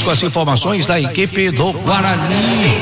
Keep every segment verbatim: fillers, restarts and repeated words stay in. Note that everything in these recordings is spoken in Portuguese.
com as informações da equipe do Guarani.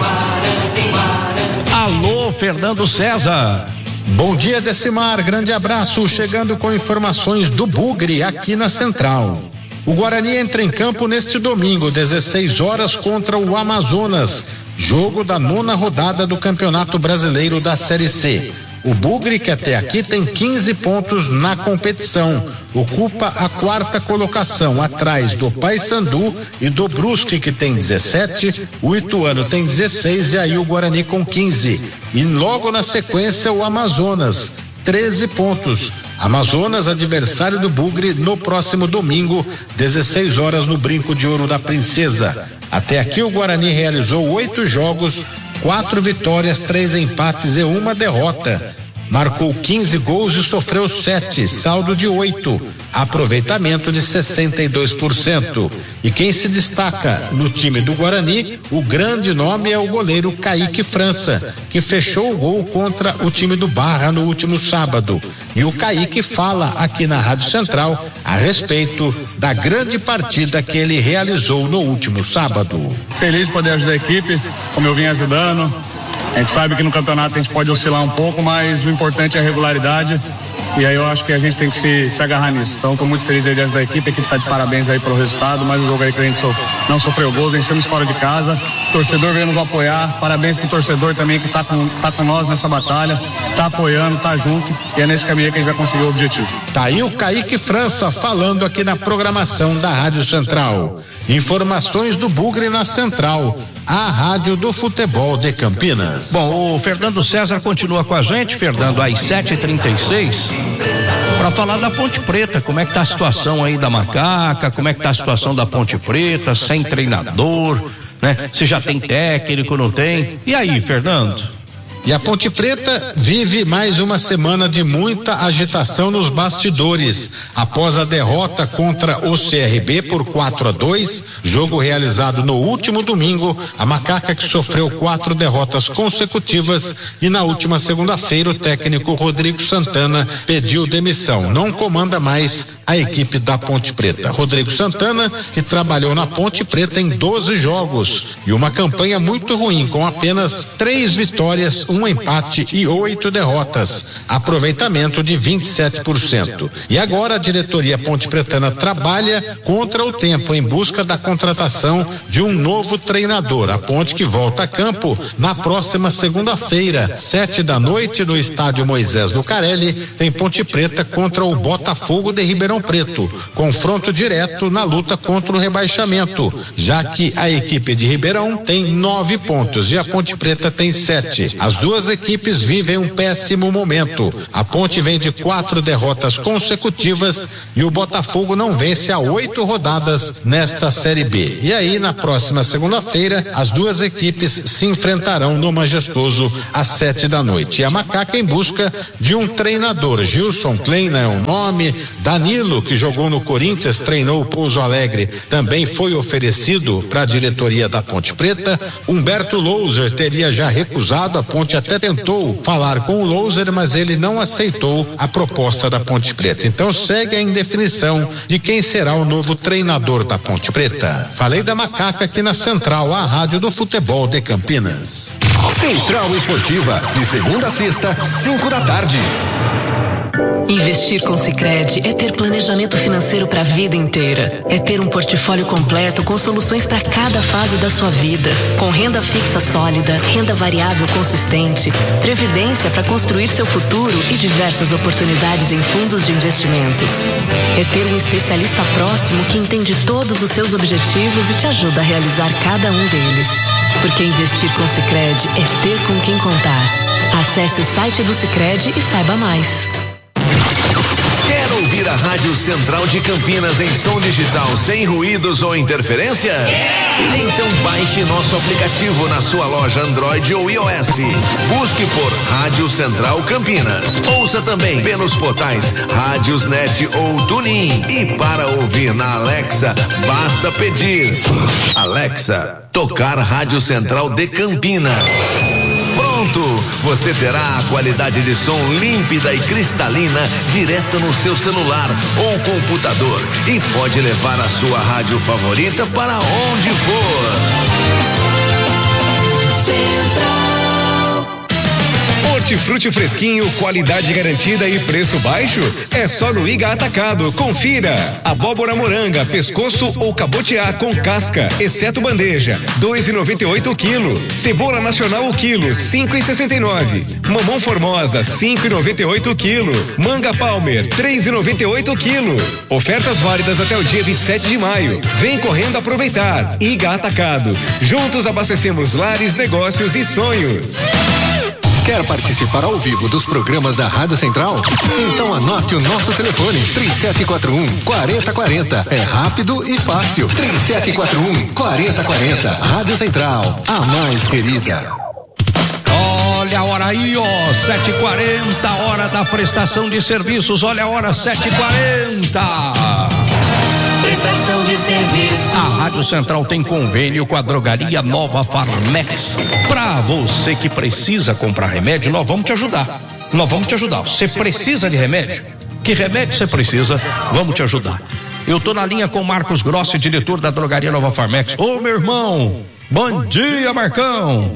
Alô, Fernando César. Bom dia, Decimar, grande abraço, chegando com informações do Bugre aqui na Central. O Guarani entra em campo neste domingo, dezesseis horas, contra o Amazonas, jogo da nona rodada do Campeonato Brasileiro da Série C. O Bugre, que até aqui tem quinze pontos na competição, ocupa a quarta colocação, atrás do Paysandu e do Brusque, que tem dezessete, o Ituano tem dezesseis e aí o Guarani com quinze. E logo na sequência o Amazonas, treze pontos. Amazonas, adversário do Bugre, no próximo domingo, dezesseis horas, no Brinco de Ouro da Princesa. Até aqui o Guarani realizou oito jogos, quatro vitórias, três empates e uma derrota. Marcou quinze gols e sofreu sete, saldo de oito, aproveitamento de sessenta e dois por cento. E quem se destaca no time do Guarani, o grande nome é o goleiro Kaique França, que fechou o gol contra o time do Barra no último sábado. E o Kaique fala aqui na Rádio Central a respeito da grande partida que ele realizou no último sábado. Feliz de poder ajudar a equipe, como eu vim ajudando. A gente sabe que no campeonato a gente pode oscilar um pouco, mas o importante é a regularidade. E aí eu acho que a gente tem que se, se agarrar nisso. Então estou muito feliz aí de ajudar a equipe, a equipe está de parabéns aí pelo resultado, mais um jogo aí que a gente so, não sofreu gols, vencemos fora de casa, o torcedor veio nos apoiar, parabéns pro torcedor também que está com, tá com nós nessa batalha, está apoiando, está junto, e é nesse caminho aí que a gente vai conseguir o objetivo. Tá aí o Kaique França falando aqui na programação da Rádio Central. Informações do Bugre na Central, a rádio do futebol de Campinas. Bom, o Fernando César continua com a gente, Fernando, às sete e trinta e seis, para falar da Ponte Preta. Como é que tá a situação aí da Macaca, como é que tá a situação da Ponte Preta, sem treinador, né? Se já tem técnico, não tem? E aí, Fernando? E a Ponte Preta vive mais uma semana de muita agitação nos bastidores. Após a derrota contra o C R B por quatro a dois, jogo realizado no último domingo, a Macaca, que sofreu quatro derrotas consecutivas, e na última segunda-feira o técnico Rodrigo Santana pediu demissão. Não comanda mais a equipe da Ponte Preta. Rodrigo Santana, que trabalhou na Ponte Preta em doze jogos e uma campanha muito ruim, com apenas três vitórias, um empate e oito derrotas, aproveitamento de vinte e sete por cento. E agora a diretoria ponte pretana trabalha contra o tempo em busca da contratação de um novo treinador. A Ponte, que volta a campo na próxima segunda-feira, sete da noite, no estádio Moisés Lucarelli, tem Ponte Preta contra o Botafogo de Ribeirão Preto, confronto direto na luta contra o rebaixamento, já que a equipe de Ribeirão tem nove pontos e a Ponte Preta tem sete. As duas equipes vivem um péssimo momento. A Ponte vem de quatro derrotas consecutivas e o Botafogo não vence há oito rodadas nesta Série B. E aí, na próxima segunda-feira, as duas equipes se enfrentarão no Majestoso às sete da noite. E a Macaca em busca de um treinador. Gilson Kleina é o nome. Danilo, que jogou no Corinthians, treinou o Pouso Alegre, também foi oferecido para a diretoria da Ponte Preta. Humberto Louser teria já recusado. A Ponte até tentou falar com o Louser, mas ele não aceitou a proposta da Ponte Preta. Então segue a indefinição de quem será o novo treinador da Ponte Preta. Falei da Macaca aqui na Central, a rádio do futebol de Campinas. Central Esportiva, de segunda a sexta, cinco da tarde. Investir com Sicredi é ter planejamento financeiro para a vida inteira. É ter um portfólio completo com soluções para cada fase da sua vida. Com renda fixa sólida, renda variável consistente, previdência para construir seu futuro e diversas oportunidades em fundos de investimentos. É ter um especialista próximo que entende todos os seus objetivos e te ajuda a realizar cada um deles. Porque investir com Sicredi é ter com quem contar. Acesse o site do Sicredi e saiba mais. Quer ouvir a Rádio Central de Campinas em som digital sem ruídos ou interferências? Então baixe nosso aplicativo na sua loja Android ou iOS. Busque por Rádio Central Campinas. Ouça também pelos portais Rádiosnet ou TuneIn. E para ouvir na Alexa, basta pedir: Alexa, tocar Rádio Central de Campinas. Pronto! pronto. Você terá a qualidade de som límpida e cristalina direto no seu celular ou computador e pode levar a sua rádio favorita para onde for. Hortifruti fresquinho, qualidade garantida e preço baixo? É só no Iga Atacado. Confira. Abóbora moranga, pescoço ou cabotiá com casca, exceto bandeja, dois e noventa e oito o quilo. Cebola nacional o quilo, cinco e sessenta e nove. Mamão formosa, cinco e noventa e oito o quilo. Manga Palmer, três e noventa e oito o quilo. Ofertas válidas até o dia vinte e sete de maio. Vem correndo aproveitar. Iga Atacado. Juntos abastecemos lares, negócios e sonhos. Quer participar ao vivo dos programas da Rádio Central? Então anote o nosso telefone, três sete quatro um, quatro zero quatro zero. É rápido e fácil. três sete quatro um, quatro zero quatro zero. Rádio Central, a mais querida. Olha a hora aí, ó, sete e quarenta, hora da prestação de serviços. Olha a hora, sete e quarenta. Prestação de serviço. A Rádio Central tem convênio com a drogaria Nova Farmex. Para você que precisa comprar remédio, nós vamos te ajudar. Nós vamos te ajudar. Você precisa de remédio? Que remédio você precisa? Vamos te ajudar. Eu tô na linha com o Marcos Grossi, diretor da drogaria Nova Farmex. Ô, meu irmão, bom dia, Marcão.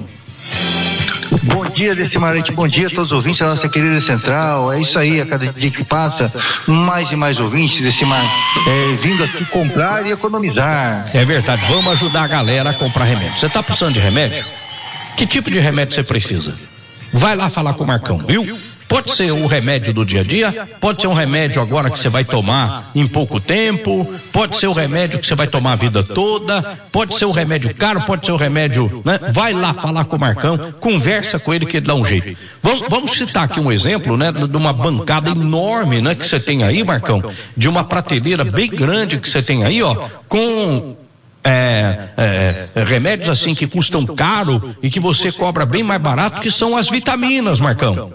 Bom dia, Decimarante, bom dia a todos os ouvintes da nossa querida Central. É isso aí, a cada dia que passa, mais e mais ouvintes, Decimar, é, vindo aqui comprar e economizar. É verdade, vamos ajudar a galera a comprar remédio. Você tá precisando de remédio? Que tipo de remédio você precisa? Vai lá falar com o Marcão, viu? Pode ser o remédio do dia a dia, pode ser um remédio agora que você vai tomar em pouco tempo, pode ser o remédio que você vai tomar a vida toda, pode ser o remédio caro, pode ser o remédio, né? Vai lá falar com o Marcão, conversa com ele que ele dá um jeito. Vamos, vamos citar aqui um exemplo, né? De uma bancada enorme, né? Que você tem aí, Marcão, de uma prateleira bem grande que você tem aí, ó, com... É, é, remédios assim que custam caro e que você cobra bem mais barato, que são as vitaminas, Marcão.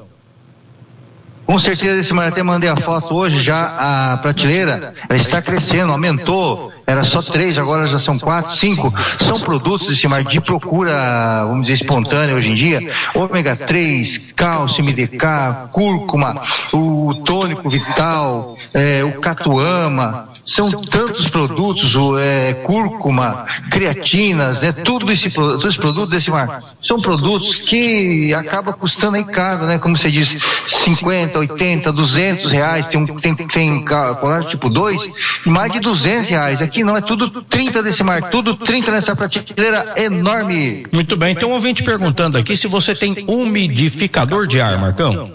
Com certeza, esse mar até mandei a foto hoje, já a prateleira, ela está crescendo, aumentou, era só três, agora já são quatro, cinco, são produtos desse mar de procura, vamos dizer, espontânea hoje em dia, ômega três, cálcio, M D K, cúrcuma, o tônico vital, é, o catuama, são tantos produtos, o é, cúrcuma, creatinas, né, tudo esse, todos esses produtos desse mar, são produtos que acaba custando aí caro, né, como você disse, cinquenta, oitenta, duzentos reais, tem um, tem, tem colar tipo dois, mais de duzentos reais, aqui não, é tudo trinta desse mar, tudo trinta nessa prateleira enorme. Muito bem, então um ouvinte perguntando aqui se você tem umidificador de ar, Marcão.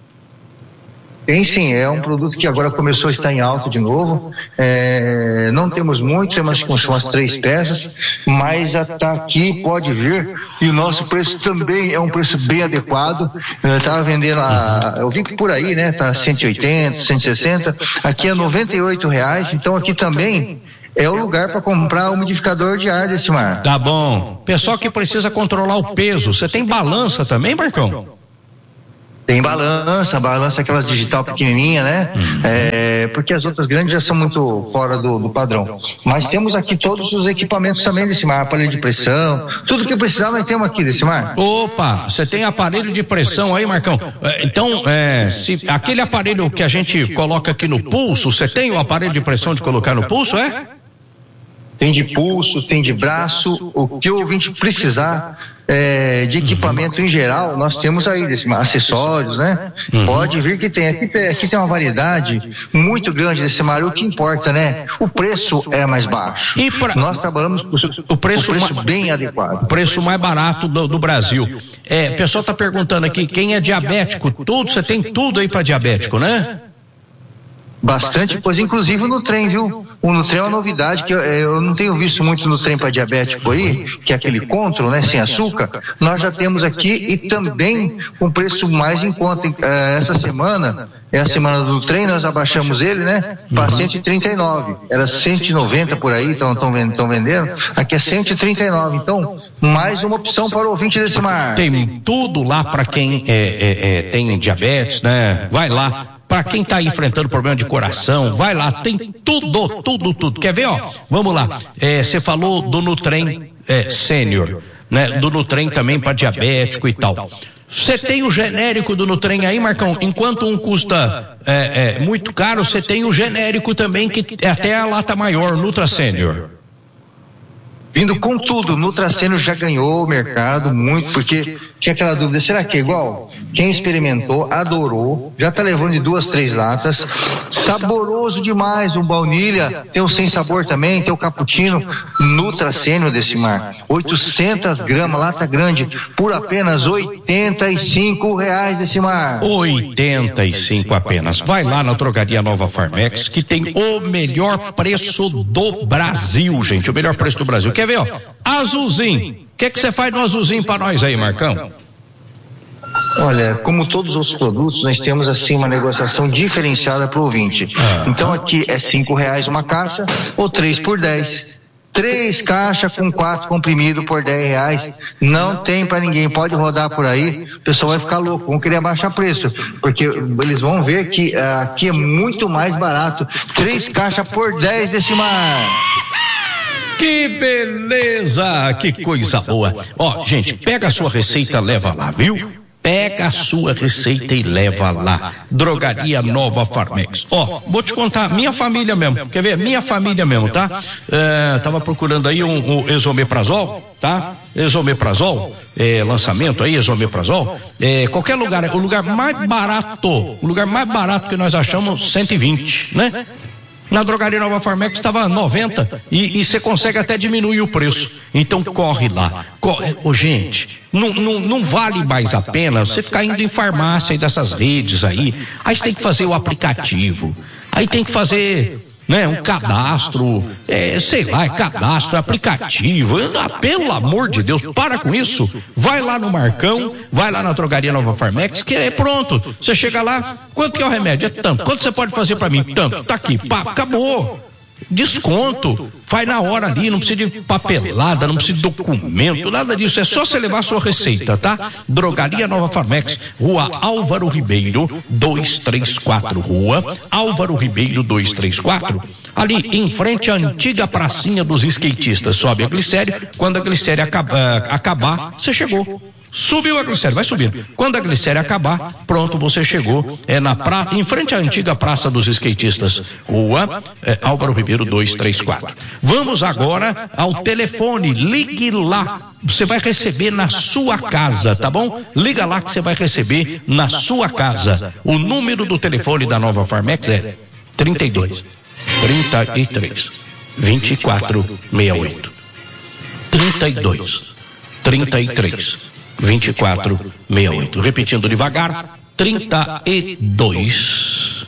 Tem sim, é um produto que agora começou a estar em alta de novo, é, não temos muito, temos umas três peças, mas já está aqui, pode vir, e o nosso preço também é um preço bem adequado. Eu estava vendendo, a, eu vi que por aí, né, tá cento e oitenta, cento e sessenta, aqui é noventa e oito reais, então aqui também é o lugar para comprar umidificador de ar desse mar. Tá bom. Pessoal que precisa controlar o peso, você tem balança também, Marcão? Tem balança, balança aquelas digital pequenininha, né? Uhum. É, porque as outras grandes já são muito fora do, do padrão. Mas temos aqui todos os equipamentos também desse mar, aparelho de pressão, tudo que precisar nós temos aqui desse mar. Opa, você tem aparelho de pressão aí, Marcão? Então, é, se aquele aparelho que a gente coloca aqui no pulso, você tem o aparelho de pressão de colocar no pulso, é? Tem de pulso, tem de braço, o que o ouvinte precisar é, de equipamento em geral, nós temos aí, desse, acessórios, né? Uhum. Pode vir que tem, aqui, aqui tem uma variedade muito grande desse mar, o que importa, né? O preço é mais baixo. E pra... Nós trabalhamos com o preço, o preço ma... bem adequado. O preço mais barato do, do Brasil. É, o pessoal está perguntando aqui, quem é diabético, tudo, você tem tudo aí para diabético, né? Bastante coisa, inclusive no trem, viu? O Nutrem é uma novidade que eu, eu não tenho visto muito no trem para diabético aí, que é aquele Control, né? Sem açúcar. Nós já temos aqui e também com preço mais em conta. Essa semana, é a semana do trem, nós abaixamos ele, né? Para cento e trinta e nove. Era cento e noventa por aí, estão vendendo. Aqui é cento e trinta e nove. Então, mais uma opção para o ouvinte desse mar. Tem tudo lá para quem é, é, é, tem diabetes, né? Vai lá. Para quem está enfrentando problema de coração, vai lá, tem tudo, tudo, tudo. Quer ver, ó? Vamos lá. Você é, falou do Nutrem é, Sênior, né? Do Nutrem também para diabético e tal. Você tem o genérico do Nutrem aí, Marcão? Enquanto um custa é, é, muito caro, você tem o genérico também, que é até a lata maior, Nutra Senior. Vindo com tudo, o Nutraceno já ganhou o mercado muito, porque tinha aquela dúvida, será que é igual? Quem experimentou, adorou, já tá levando de duas, três latas, saboroso demais, o baunilha, tem o sem sabor também, tem o cappuccino, Nutraceno desse mar, oitocentas gramas, lata grande, por apenas oitenta e cinco reais desse mar. oitenta e cinco apenas. Vai lá na Drogaria Nova Farmex, que tem o melhor preço do Brasil, gente, o melhor preço do Brasil. Quer ver, ó? Azulzinho. O que que você faz no azulzinho pra nós aí, Marcão? Olha, como todos os outros produtos, nós temos assim uma negociação diferenciada para o ouvinte. Ah. Então aqui é cinco reais uma caixa ou três por dez. Três caixas com quatro comprimidos por dez reais. Não tem para ninguém. Pode rodar por aí. O pessoal vai ficar louco. Vão querer abaixar preço. Porque eles vão ver que uh, aqui é muito mais barato. Três caixas por dez desse mar. Que beleza, que coisa boa. Ó, gente, pega a sua receita, leva lá, viu? Pega a sua receita e leva lá. Drogaria Nova Farmex. Ó, vou te contar, minha família mesmo, quer ver? Minha família mesmo, tá? É, tava procurando aí um, um Esomeprazol, tá? Esomeprazol, é, lançamento aí, Esomeprazol. É, qualquer lugar, o lugar mais barato, o lugar mais barato que nós achamos, cento e vinte, né? Na Drogaria Nova Farmex estava noventa e você consegue até diminuir o preço. Então corre lá. Corre. Ô, gente, não, não, não vale mais a pena você ficar indo em farmácia e dessas redes aí. Aí você tem que fazer o aplicativo. Aí tem que fazer, né, um cadastro, é, sei lá, é cadastro, aplicativo. Ah, pelo amor de Deus, para com isso. Vai lá no Marcão, vai lá na Drogaria Nova Farmex, que é pronto. Você chega lá, quanto que é o remédio? É tanto. Quanto você pode fazer pra mim? Tanto. Tá aqui, pá, acabou. Desconto, faz na hora ali, não precisa de papelada, não precisa de documento, nada disso, é só você levar a sua receita, tá? Drogaria Nova Farmex, Rua Álvaro Ribeiro, duzentos e trinta e quatro, Rua Álvaro Ribeiro, duzentos e trinta e quatro, ali em frente à antiga pracinha dos skatistas. Sobe a glicério, quando a glicério acabar, acabar, você chegou. Subiu a glicéria, vai subindo. Quando a glicéria acabar, pronto, você chegou. É na pra... em frente à antiga Praça dos Skatistas, Rua é, Álvaro Ribeiro, duzentos e trinta e quatro. Vamos agora ao telefone. Ligue lá. Você vai receber na sua casa, tá bom? Liga lá que você vai receber na sua casa. O número do telefone da Nova Farmex é trinta e dois, trinta e três, vinte e quatro, sessenta e oito. trinta e dois, trinta e três, vinte e quatro, sessenta e oito. Repetindo devagar, trinta e dois,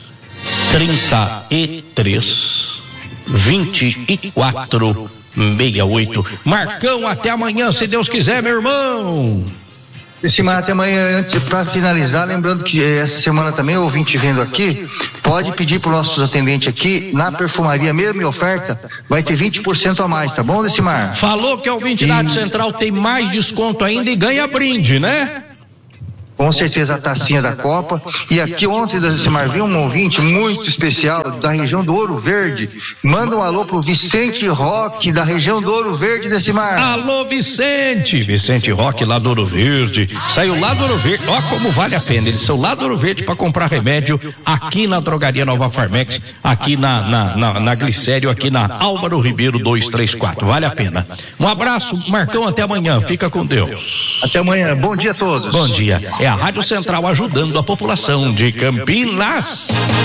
trinta e três, vinte e quatro, sessenta e oito. Marcão, até amanhã, se Deus quiser, meu irmão. Esse mar até amanhã, antes para finalizar, lembrando que essa semana também o ouvinte vendo aqui, pode pedir para os nossos atendentes aqui, na perfumaria, mesmo em oferta, vai ter vinte por cento a mais, tá bom, Decimar? Falou que o ouvinte da Rádio Central tem mais desconto ainda e ganha brinde, né? Com certeza a tacinha da Copa. E aqui ontem, Decimar, viu um ouvinte muito especial da região do Ouro Verde. Manda um alô pro Vicente Roque, da região do Ouro Verde, Decimar. Alô, Vicente! Vicente Roque, lá do Ouro Verde. Saiu lá do Ouro Verde. Ó, como vale a pena. Eles são lá do Ouro Verde para comprar remédio aqui na Drogaria Nova Farmex, aqui na, na, na, na Glicério, aqui na Álvaro Ribeiro duzentos e trinta e quatro. Vale a pena. Um abraço, Marcão, até amanhã. Fica com Deus. Até amanhã. Bom dia a todos. Bom dia. É a Rádio Central ajudando a população de Campinas.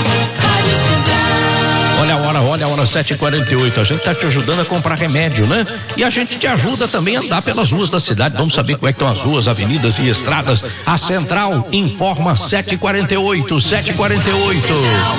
Olha a hora, olha a hora, sete e quarenta e oito. A gente está te ajudando a comprar remédio, né? E a gente te ajuda também a andar pelas ruas da cidade. Vamos saber como é que estão as ruas, avenidas e estradas. A Central informa sete e quarenta e oito, sete e quarenta e oito.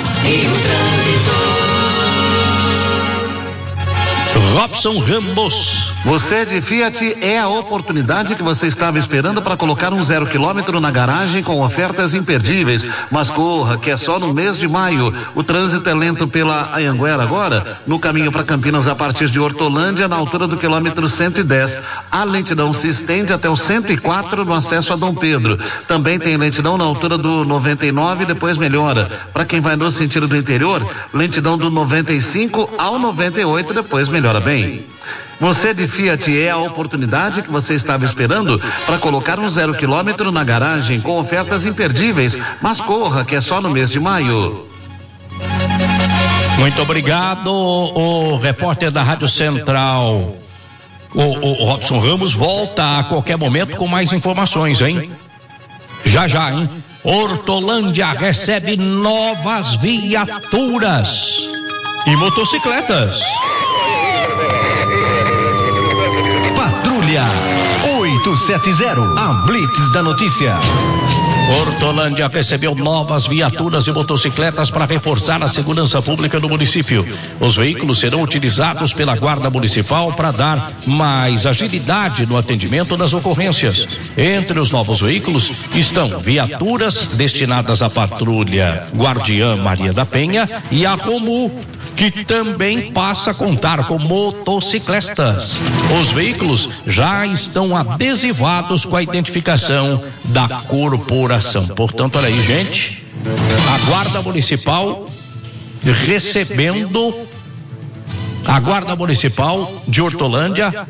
Robson Ramos. Você é de Fiat, é a oportunidade que você estava esperando para colocar um zero quilômetro na garagem com ofertas imperdíveis. Mas corra, que é só no mês de maio. O trânsito é lento pela Anhanguera agora, no caminho para Campinas a partir de Hortolândia, na altura do quilômetro cento e dez. A lentidão se estende até o cento e quatro no acesso a Dom Pedro. Também tem lentidão na altura do noventa e nove, depois melhora. Para quem vai no sentido do interior, lentidão do noventa e cinco ao noventa e oito, depois melhora bem. bem. Você de Fiat é a oportunidade que você estava esperando para colocar um zero quilômetro na garagem com ofertas imperdíveis, mas corra que é só no mês de maio. Muito obrigado, o repórter da Rádio Central. O, o Robson Ramos volta a qualquer momento com mais informações, hein? Já já, hein? Hortolândia recebe novas viaturas e motocicletas. Patrulha oitocentos e setenta, a Blitz da notícia. Hortolândia recebeu novas viaturas e motocicletas para reforçar a segurança pública do município. Os veículos serão utilizados pela Guarda Municipal para dar mais agilidade no atendimento das ocorrências. Entre os novos veículos estão viaturas destinadas à patrulha Guardiã Maria da Penha e a Romu, que também passa a contar com motocicletas. Os veículos já estão adesivados com a identificação da corporação. Portanto, olha aí, gente, a Guarda Municipal recebendo, a Guarda Municipal de Hortolândia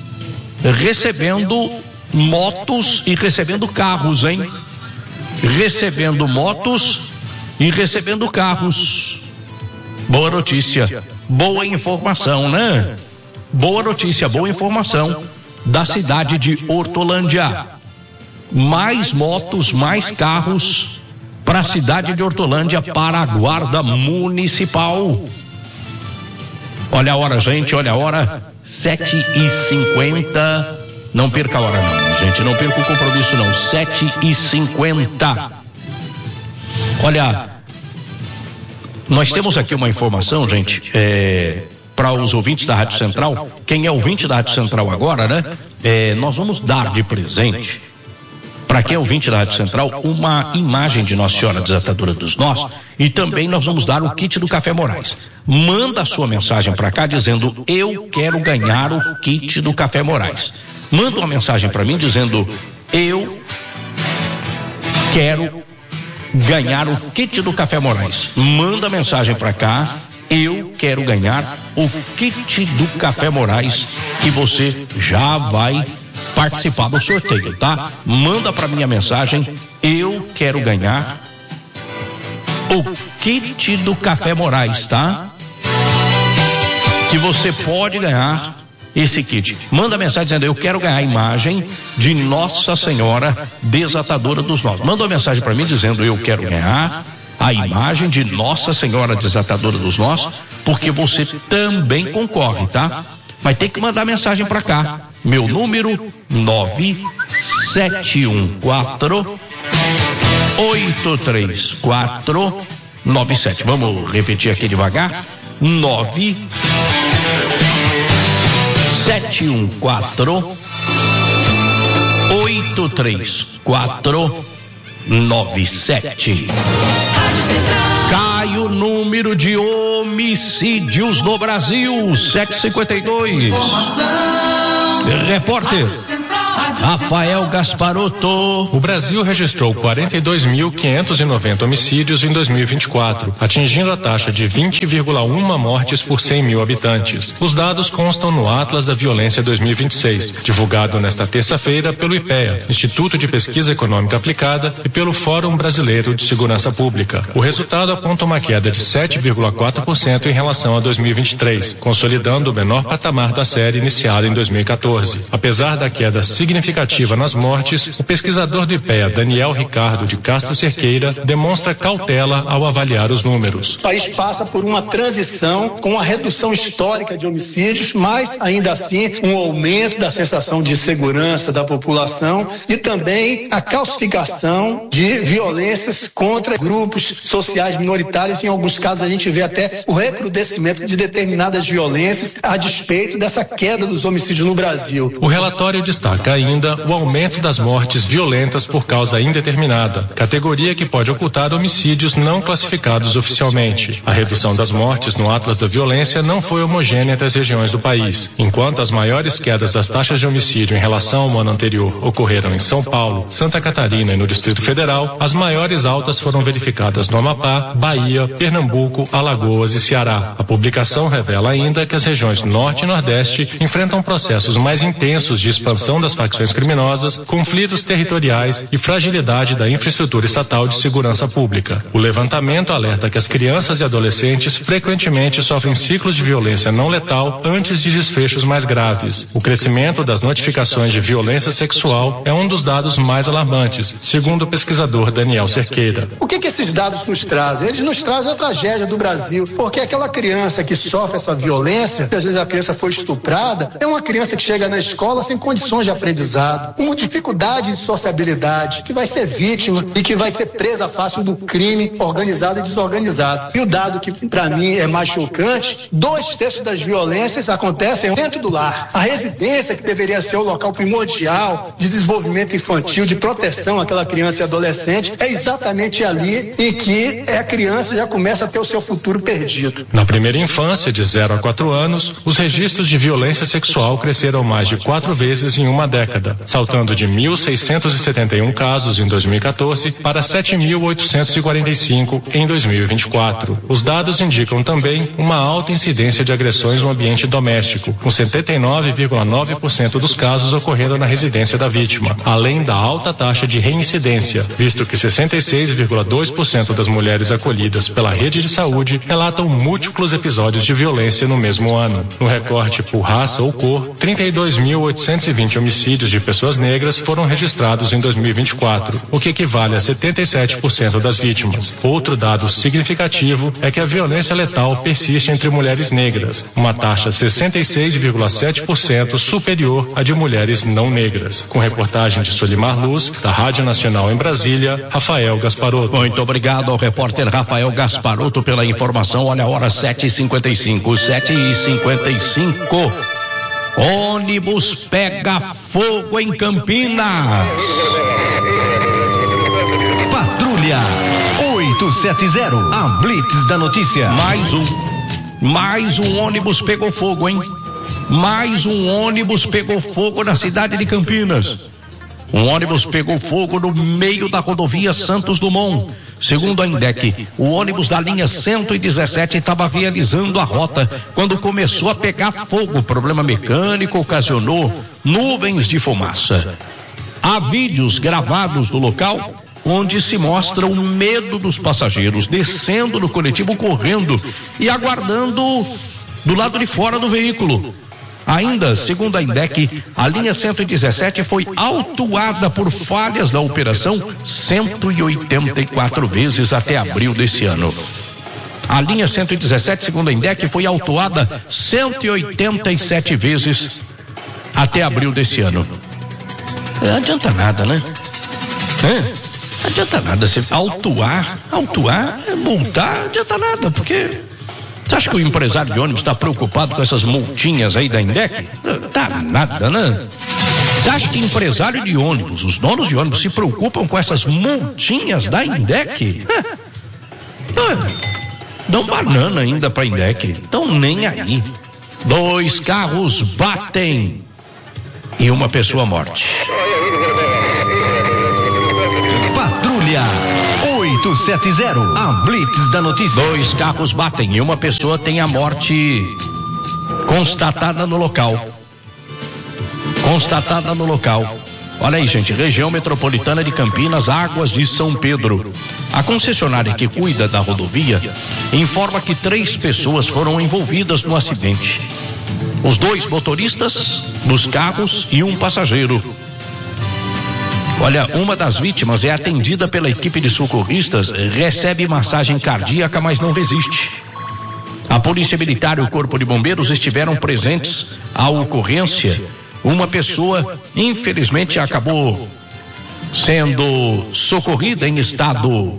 recebendo motos e recebendo carros, hein? Recebendo motos e recebendo carros. Boa notícia, boa informação, né? Boa notícia, boa informação da cidade de Hortolândia. Mais motos, mais carros para a cidade de Hortolândia, para a Guarda Municipal. Olha a hora, gente, olha a hora, sete e cinquenta. Não perca a hora não, gente, não perca o compromisso não, sete e cinquenta. Olha, nós temos aqui uma informação, gente, é, para os ouvintes da Rádio Central. Quem é ouvinte da Rádio Central agora, né? É, nós vamos dar de presente, para quem é ouvinte da Rádio Central, uma imagem de Nossa Senhora Desatadora dos Nós, e também nós vamos dar o kit do Café Moraes. Manda a sua mensagem para cá dizendo: eu quero ganhar o kit do Café Moraes. Manda uma mensagem para mim dizendo: eu quero ganhar o kit do Café Moraes. Manda mensagem para cá: eu quero ganhar o kit do Café Moraes, que você já vai participar do sorteio, tá? Manda para minha mensagem: eu quero ganhar o kit do Café Moraes, tá? Que você pode ganhar esse kit. Manda mensagem dizendo: eu quero ganhar a imagem de Nossa Senhora Desatadora dos Nós. Manda uma mensagem para mim dizendo: eu quero ganhar a imagem de Nossa Senhora Desatadora dos Nós, porque você também concorre, tá? Mas tem que mandar mensagem para cá. Meu número nove sete um quatro oito três quatro nove sete. Vamos repetir aqui devagar. nove sete um quatro oito três quatro nove sete. Cai o número de homicídios no Brasil, setecentos e cinquenta e dois. Repórter Rafael Gasparotto. O Brasil registrou quarenta e dois mil quinhentos e noventa homicídios em dois mil e vinte e quatro, atingindo a taxa de vinte vírgula um mortes por cem mil habitantes. Os dados constam no Atlas da Violência dois mil e vinte e seis, divulgado nesta terça-feira pelo I P E A, Instituto de Pesquisa Econômica Aplicada, e pelo Fórum Brasileiro de Segurança Pública. O resultado aponta uma queda de sete vírgula quatro por cento em relação a dois mil e vinte e três, consolidando o menor patamar da série iniciada em dois mil e quatorze. Apesar da queda significativa nas mortes, o pesquisador do I P E A, Daniel Ricardo de Castro Cerqueira, demonstra cautela ao avaliar os números. O país passa por uma transição com uma redução histórica de homicídios, mas ainda assim um aumento da sensação de segurança da população e também a calcificação de violências contra grupos sociais minoritários. Em alguns casos a gente vê até o recrudescimento de determinadas violências a despeito dessa queda dos homicídios no Brasil. O relatório destaca ainda o aumento das mortes violentas por causa indeterminada, categoria que pode ocultar homicídios não classificados oficialmente. A redução das mortes no Atlas da Violência não foi homogênea entre as regiões do país. Enquanto as maiores quedas das taxas de homicídio em relação ao ano anterior ocorreram em São Paulo, Santa Catarina e no Distrito Federal, as maiores altas foram verificadas no Amapá, Bahia, Pernambuco, Alagoas e Ceará. A publicação revela ainda que as regiões Norte e Nordeste enfrentam processos mais intensos de expansão das facções criminosas, conflitos territoriais e fragilidade da infraestrutura estatal de segurança pública. O levantamento alerta que as crianças e adolescentes frequentemente sofrem ciclos de violência não letal antes de desfechos mais graves. O crescimento das notificações de violência sexual é um dos dados mais alarmantes, segundo o pesquisador Daniel Cerqueira. O que que esses dados nos trazem? Eles nos trazem a tragédia do Brasil, porque aquela criança que sofre essa violência, que às vezes a criança foi estuprada, é uma criança que chega na escola sem condições de aprendizado, com dificuldade de sociabilidade, que vai ser vítima e que vai ser presa fácil do crime organizado e desorganizado. E o dado que para mim é mais chocante, dois terços das violências acontecem dentro do lar. A residência, que deveria ser o local primordial de desenvolvimento infantil, de proteção àquela criança e adolescente, é exatamente ali em que a criança já começa a ter o seu futuro perdido. Na primeira infância, de zero a quatro anos, os registros de violência sexual cresceram mais de quatro vezes em uma década, saltando de mil seiscentos e setenta e um casos em dois mil e quatorze para sete mil oitocentos e quarenta e cinco em dois mil e vinte e quatro. Os dados indicam também uma alta incidência de agressões no ambiente doméstico, com setenta e nove vírgula nove por cento dos casos ocorrendo na residência da vítima, além da alta taxa de reincidência, visto que sessenta e seis vírgula dois por cento das mulheres acolhidas pela rede de saúde relatam múltiplos episódios de violência no mesmo ano. No recorte por raça ou cor, trinta e dois mil oitocentos e vinte homicídios de pessoas negras foram registrados em dois mil e vinte e quatro, o que equivale a setenta e sete por cento das vítimas. Outro dado significativo é que a violência letal persiste entre mulheres negras, uma taxa sessenta e seis vírgula sete por cento superior à de mulheres não negras. Com reportagem de Solimar Luz, da Rádio Nacional em Brasília, Rafael Gasparotto. Muito obrigado ao repórter Rafael Gasparotto pela informação. Olha a hora, sete e cinquenta e cinco, sete e cinquenta e cinco. Ônibus pega fogo em Campinas. Patrulha oitocentos e setenta, a Blitz da notícia. Mais um, mais um ônibus pegou fogo, hein? Mais um ônibus pegou fogo na cidade de Campinas. Um ônibus pegou fogo no meio da rodovia Santos Dumont. Segundo a INDEC, o ônibus da linha cento e dezessete estava realizando a rota quando começou a pegar fogo. O problema mecânico ocasionou nuvens de fumaça. Há vídeos gravados do local onde se mostra o medo dos passageiros descendo do coletivo, correndo e aguardando do lado de fora do veículo. Ainda, segundo a INDEC, a linha cento e dezessete foi autuada por falhas da operação cento e oitenta e quatro vezes até abril desse ano. A linha cento e dezessete, segundo a INDEC, foi autuada cento e oitenta e sete vezes até abril desse ano. Não adianta nada, né? É, não adianta nada você autuar, autuar, multar, não adianta nada, porque... Você acha que o empresário de ônibus está preocupado com essas multinhas aí da INDEC? Tá nada, né? Você acha que empresário de ônibus, os donos de ônibus, se preocupam com essas multinhas da INDEC? Dão banana ainda pra INDEC. Então nem aí. Dois carros batem e uma pessoa morte. Patrulha oitocentos e setenta, a Blitz da notícia. Dois carros batem e uma pessoa tem a morte constatada no local. Constatada no local. Olha aí, gente, região metropolitana de Campinas, Águas de São Pedro. A concessionária que cuida da rodovia informa que três pessoas foram envolvidas no acidente. Os dois motoristas dos carros e um passageiro. Olha, uma das vítimas é atendida pela equipe de socorristas, recebe massagem cardíaca, mas não resiste. A Polícia Militar e o Corpo de Bombeiros estiveram presentes à ocorrência. Uma pessoa, infelizmente, acabou sendo socorrida em estado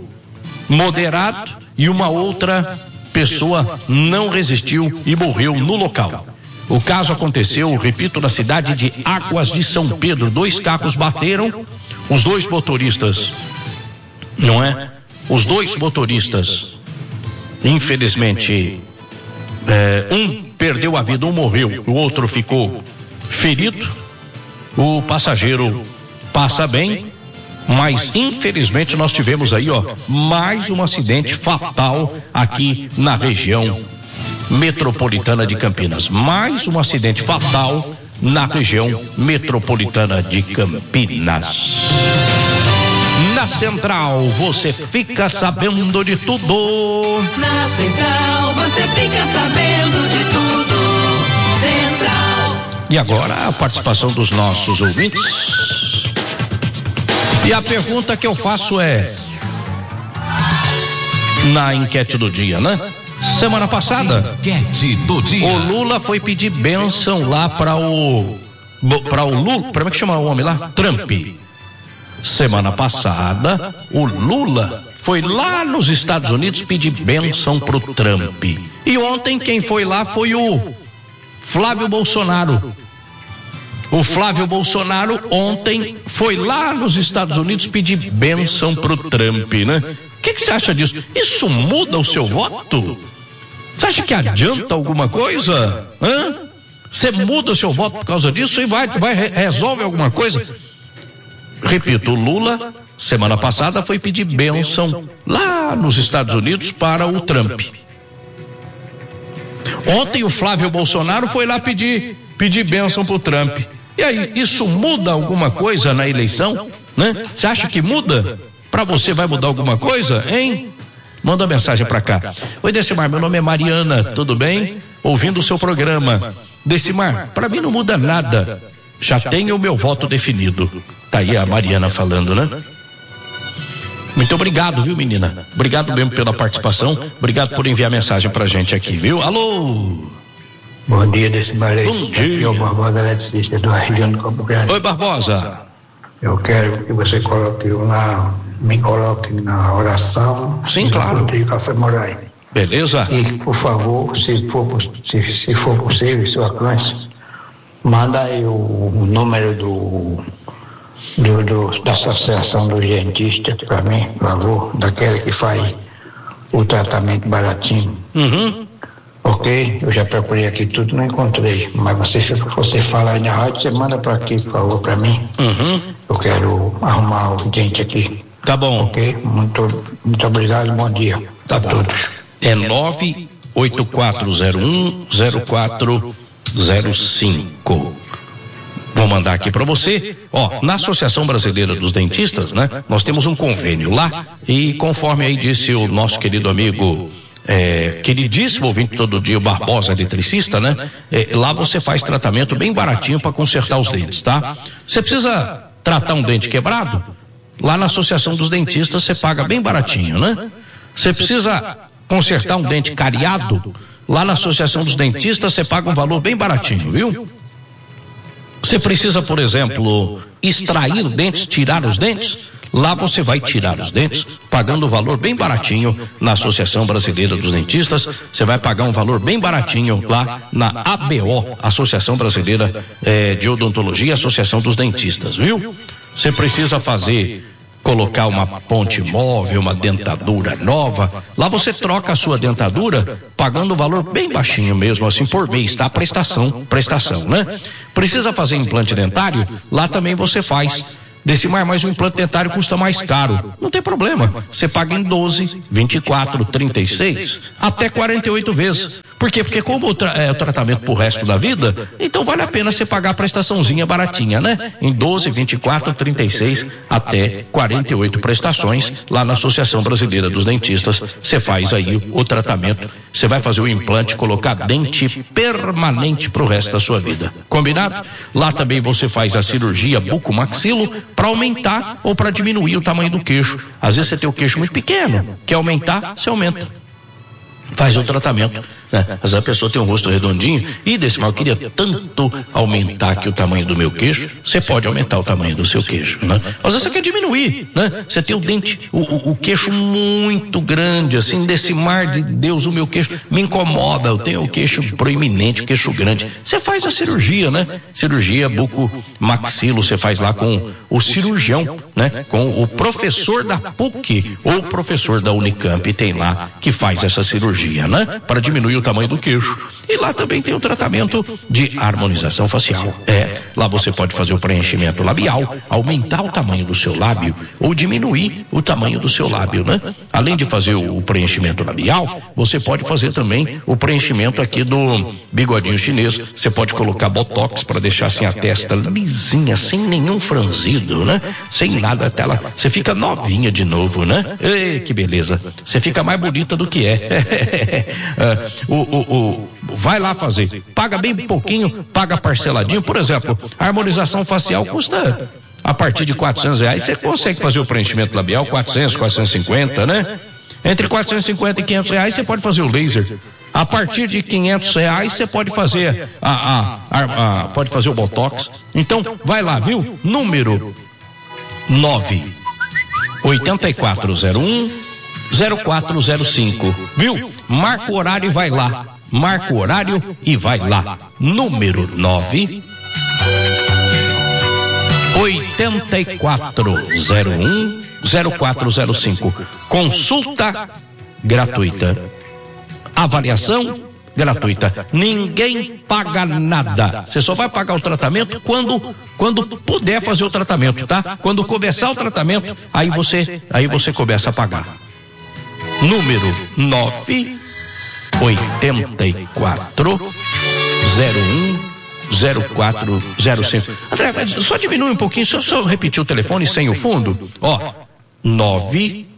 moderado e uma outra pessoa não resistiu e morreu no local. O caso aconteceu, repito, na cidade de Águas de São Pedro. Dois carros bateram, os dois motoristas, não é? Os dois motoristas, infelizmente, é, um perdeu a vida, um morreu, o outro ficou ferido. O passageiro passa bem, mas infelizmente nós tivemos aí, ó, mais um acidente fatal aqui na região metropolitana de Campinas. Mais um acidente fatal na região metropolitana de Campinas. Na Central, você fica sabendo de tudo. Na Central, você fica sabendo de tudo. Central. E agora a participação dos nossos ouvintes. E a pergunta que eu faço é, na enquete do dia, né? Semana passada, enquete do dia. O Lula foi pedir bênção lá para o para o Lula, para como é que chama o homem lá? Trump. Semana passada, o Lula foi lá nos Estados Unidos pedir bênção pro Trump. E ontem quem foi lá foi o Flávio Bolsonaro. O Flávio Bolsonaro ontem foi lá nos Estados Unidos pedir bênção pro Trump, né? O que, que você acha disso? Isso muda o seu voto? Você acha que adianta alguma coisa? Hã? Você muda o seu voto por causa disso e vai, vai resolve alguma coisa? Repito, o Lula, semana passada, foi pedir bênção lá nos Estados Unidos para o Trump. Ontem o Flávio Bolsonaro foi lá pedir, pedir bênção pro Trump. E aí, isso muda alguma coisa na eleição? Né? Você acha que muda? Para você vai mudar alguma coisa, hein? Manda mensagem para cá. Oi, Decimar, meu nome é Mariana, tudo bem? Ouvindo o seu programa. Decimar, para mim não muda nada. Já tenho o meu voto definido. Tá aí a Mariana falando, né? Muito obrigado, viu, menina? Obrigado mesmo pela participação. Obrigado por enviar mensagem pra gente aqui, viu? Alô? Bom dia, Decimar. Bom dia. Eu, Barbosa, eletricista da região de Campo Grande. Oi, Barbosa. Eu quero que você coloque na, me coloque na oração. Sim, claro. Do Café Moraes. Beleza. E, por favor, se for, se, se for possível, se alcance, manda aí o, o número do, do, do da Associação dos Dentistas para mim, por favor, daquela que faz o tratamento baratinho. Uhum. Ok? Eu já procurei aqui tudo, não encontrei. Mas você, você fala aí na rádio, você manda para aqui, por favor, para mim. Uhum. Eu quero arrumar o dente aqui. Tá bom. Ok? Muito, muito obrigado, bom dia tá a bom. todos. É nove oito quatro zero um zero quatro zero cinco. Vou mandar aqui para você. Ó, na Associação Brasileira dos Dentistas, né? Nós temos um convênio lá e conforme aí disse o nosso querido amigo, é, queridíssimo ouvinte todo dia, o Barbosa, eletricista, né? É, lá você faz tratamento bem baratinho para consertar os dentes, tá? Você precisa tratar um dente quebrado? Lá na Associação dos Dentistas você paga bem baratinho, né? Você precisa consertar um dente cariado? Lá na Associação dos Dentistas você paga um valor bem baratinho, viu? Você precisa, por exemplo, extrair dentes, tirar os dentes? Lá você vai tirar os dentes pagando um valor bem baratinho na Associação Brasileira dos Dentistas. Você vai pagar um valor bem baratinho lá na A B O, Associação Brasileira eh, de Odontologia, Associação dos Dentistas, viu? Você precisa fazer, colocar uma ponte móvel, uma dentadura nova. Lá você troca a sua dentadura pagando um valor bem baixinho mesmo, assim, por mês, tá? Prestação, prestação, né? Precisa fazer implante dentário? Lá também você faz. Decimar, mas o implante dentário custa mais caro. Não tem problema. Você paga em doze, vinte e quatro, trinta e seis, até quarenta e oito vezes. Por quê? Porque como o, tra- é, o tratamento pro resto da vida, então vale a pena você pagar a prestaçãozinha baratinha, né? Em doze, vinte e quatro, trinta e seis, até quarenta e oito prestações, lá na Associação Brasileira dos Dentistas, você faz aí o tratamento, você vai fazer o implante, colocar dente permanente pro resto da sua vida. Combinado? Lá também você faz a cirurgia bucomaxilo para aumentar ou para diminuir o tamanho do queixo. Às vezes você tem o queixo muito pequeno, quer aumentar, você aumenta. Faz o tratamento Né? Às vezes a pessoa tem um rosto redondinho e desse mal, eu queria tanto aumentar aqui o tamanho do meu queixo. Você pode aumentar o tamanho do seu queixo, né? Às vezes você quer diminuir, né? Você tem o dente, o, o, o queixo muito grande, assim, desse mar de Deus, o meu queixo me incomoda, eu tenho o queixo proeminente, o queixo grande. Você faz a cirurgia, né? Cirurgia buco-maxilo, você faz lá com o cirurgião, né? Com o professor da P U C ou o professor da Unicamp, tem lá que faz essa cirurgia, né? Para diminuir o tamanho do queixo. E lá também tem o tratamento de harmonização facial. É, lá você pode fazer o preenchimento labial, aumentar o tamanho do seu lábio ou diminuir o tamanho do seu lábio, né? Além de fazer o preenchimento labial, você pode fazer também o preenchimento aqui do bigodinho chinês. Você pode colocar botox para deixar assim a testa lisinha, sem nenhum franzido, né? Sem nada até lá. Você fica novinha de novo, né? Ei, que beleza. Você fica mais bonita do que é. o, o, o, vai lá fazer. Paga bem pouquinho, paga parceladinho. Por exemplo, a harmonização facial custa a partir de quatrocentos reais. Você consegue fazer o preenchimento labial, quatrocentos, quatrocentos e cinquenta, né? Entre quatrocentos e cinquenta e quinhentos reais você pode fazer o laser. A partir de quinhentos reais você pode fazer a, a, a, a pode fazer o botox. Então vai lá, viu? Número nove oito quatro zero um zero quatro zero cinco, viu? Marca o horário e vai lá. Marca o horário e vai lá. Número nove oito quatro zero um zero quatro zero cinco. Consulta gratuita. Avaliação gratuita. Ninguém paga nada. Você só vai pagar o tratamento quando quando puder fazer o tratamento, tá? Quando começar o tratamento, aí você aí você começa a pagar. Número nove oito quatro zero um zero quatro zero cinco. André, só diminui um pouquinho, só, só repetir o telefone sem o fundo. Ó, nove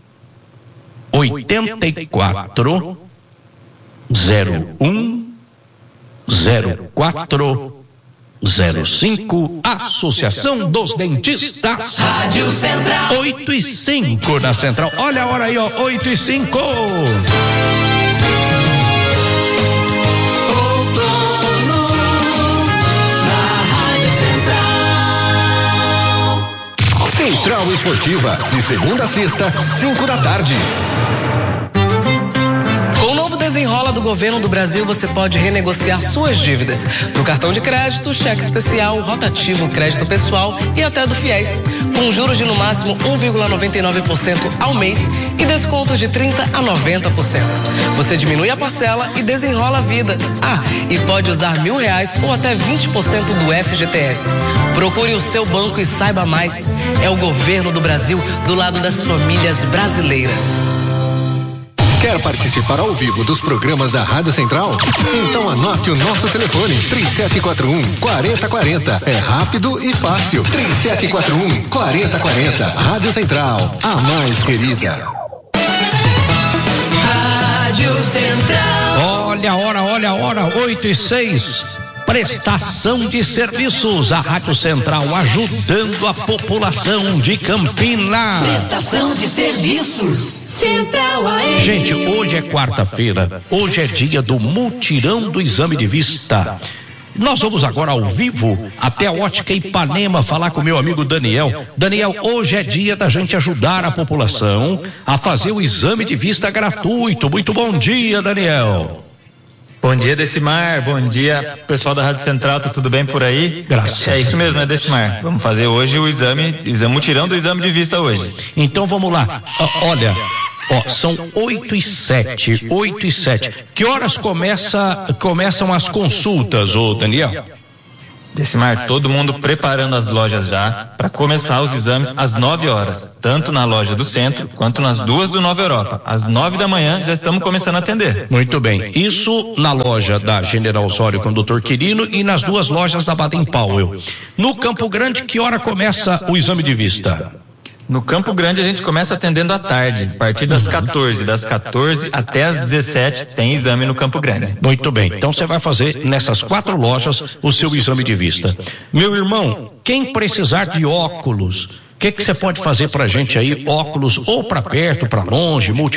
oito quatro zero um zero quatro zero cinco. Associação dos Dentistas. Rádio Central. oito e cinco na Central. Olha a hora aí, ó, oito e cinco. Central Esportiva, de segunda a sexta, cinco da tarde. Com o novo Desenrola do Governo do Brasil, você pode renegociar suas dívidas do cartão de crédito, cheque especial, rotativo, crédito pessoal e até do FIES, com juros de no máximo um vírgula noventa e nove por cento ao mês e descontos de trinta a noventa por cento. Você diminui a parcela e desenrola a vida. Ah, e pode usar mil reais ou até vinte por cento do F G T S. Procure o seu banco e saiba mais. É o governo do Brasil do lado das famílias brasileiras. Quer participar ao vivo dos programas da Rádio Central? Então anote o nosso telefone, três sete quatro um, quatro zero quatro zero. É rápido e fácil. três sete quatro um, quatro zero quatro zero. Rádio Central, a mais querida. Rádio Central. Olha a hora, olha a hora, oito e seis. Prestação de serviços. A Rádio Central ajudando a população de Campinas. Prestação de serviços. Central A M. Gente, hoje é quarta-feira. Hoje é dia do mutirão do exame de vista. Nós vamos agora ao vivo até a Ótica Ipanema falar com meu amigo Daniel. Daniel, hoje é dia da gente ajudar a população a fazer o exame de vista gratuito. Muito bom dia, Daniel. Bom dia, Decimar. Bom dia, pessoal da Rádio Central. Tá tudo bem por aí? Graças. É isso mesmo, né, Decimar? Vamos fazer hoje o exame, exame mutirão do exame de vista hoje. Então vamos lá. Olha, ó, são oito e sete. oito e sete. Que horas começa, começam as consultas, ô Daniel? Decimar, todo mundo preparando as lojas já para começar os exames às nove horas, tanto na loja do centro quanto nas duas do Nova Europa. Às nove da manhã já estamos começando a atender. Muito bem. Isso na loja da General Osório com o doutor Quirino e nas duas lojas da Baden Powell. No Campo Grande, que hora começa o exame de vista? No Campo Grande a gente começa atendendo à tarde, a partir das quatorze, das quatorze até as dezessete tem exame no Campo Grande. Muito bem, então você vai fazer nessas quatro lojas o seu exame de vista. Meu irmão, quem precisar de óculos, o que que você pode fazer pra gente aí? Óculos ou pra perto, pra longe, multi